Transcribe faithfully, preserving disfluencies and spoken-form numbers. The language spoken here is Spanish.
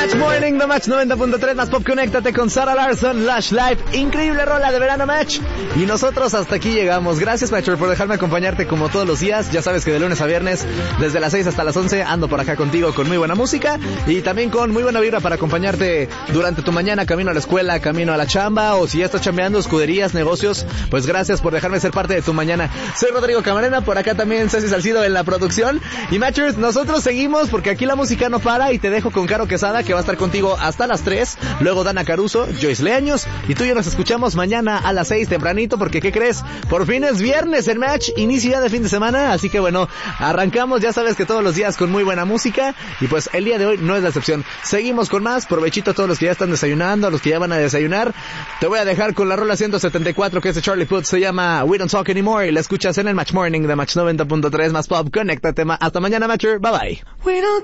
Match Morning, The Match noventa punto tres, más pop, conéctate con Sarah Larson, Lush Life, increíble rola de verano, Match. Y nosotros hasta aquí llegamos. Gracias, Matcher, por dejarme acompañarte como todos los días. Ya sabes que de lunes a viernes, desde las seis hasta las once, ando por acá contigo con muy buena música y también con muy buena vibra para acompañarte durante tu mañana, camino a la escuela, camino a la chamba, o si ya estás chambeando, escuderías, negocios, pues gracias por dejarme ser parte de tu mañana. Soy Rodrigo Camarena, por acá también Ceci Salcido en la producción. Y Matchers, nosotros seguimos porque aquí la música no para y te dejo con Caro Quesada, que va a estar contigo hasta las tres, luego Dana Caruso, Joyce Leaños, y tú y yo nos escuchamos mañana a las seis tempranito, porque ¿qué crees? Por fin es viernes en Match, inicio ya de fin de semana, así que bueno, arrancamos, ya sabes que todos los días con muy buena música, y pues el día de hoy no es la excepción. Seguimos con más, provechito a todos los que ya están desayunando, a los que ya van a desayunar. Te voy a dejar con la rola ciento setenta y cuatro, que es de Charlie Puth, se llama We Don't Talk Anymore, y la escuchas en el Match Morning de Match noventa punto tres, más pop, conéctate, ma- hasta mañana, Matcher, bye bye. We don't